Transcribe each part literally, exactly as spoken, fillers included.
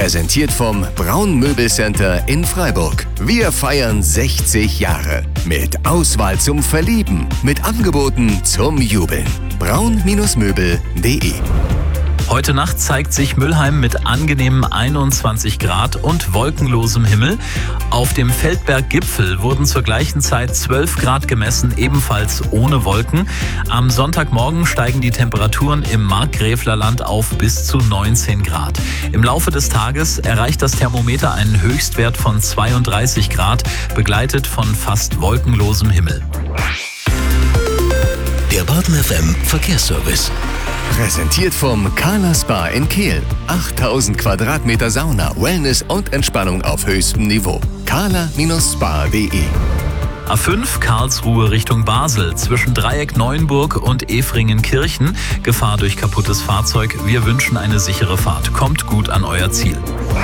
Präsentiert vom Braun Möbelcenter in Freiburg. Wir feiern sechzig Jahre. Mit Auswahl zum Verlieben. Mit Angeboten zum Jubeln. braun Möbel punkt de. Heute Nacht zeigt sich Mülheim mit angenehmen einundzwanzig Grad und wolkenlosem Himmel. Auf dem Feldberg-Gipfel wurden zur gleichen Zeit zwölf Grad gemessen, ebenfalls ohne Wolken. Am Sonntagmorgen steigen die Temperaturen im Markgräflerland auf bis zu neunzehn Grad. Im Laufe des Tages erreicht das Thermometer einen Höchstwert von zweiunddreißig Grad, begleitet von fast wolkenlosem Himmel. Der Baden F M Verkehrsservice. Präsentiert vom Carla Spa in Kehl. achttausend Quadratmeter Sauna, Wellness und Entspannung auf höchstem Niveau. carla Spa punkt de. A fünf Karlsruhe Richtung Basel zwischen Dreieck Neuenburg und Efringen-Kirchen. Gefahr durch kaputtes Fahrzeug. Wir wünschen eine sichere Fahrt. Kommt gut an euer Ziel.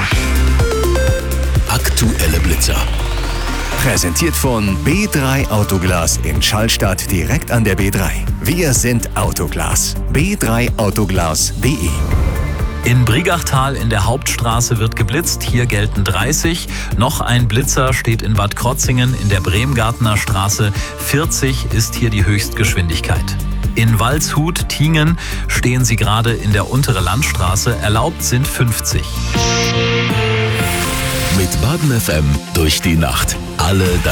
Aktuelle Blitzer. Präsentiert von B drei Autoglas in Schallstadt direkt an der B drei. Wir sind Autoglas. b drei autoglas punkt de. In Brigachtal in der Hauptstraße wird geblitzt. Hier gelten dreißig. Noch ein Blitzer steht in Bad Krotzingen in der Bremgartner Straße. vierzig ist hier die Höchstgeschwindigkeit. In Waldshut-Tingen stehen Sie gerade in der Untere Landstraße. Erlaubt sind fünfzig. Mit Baden F M durch die Nacht. Alle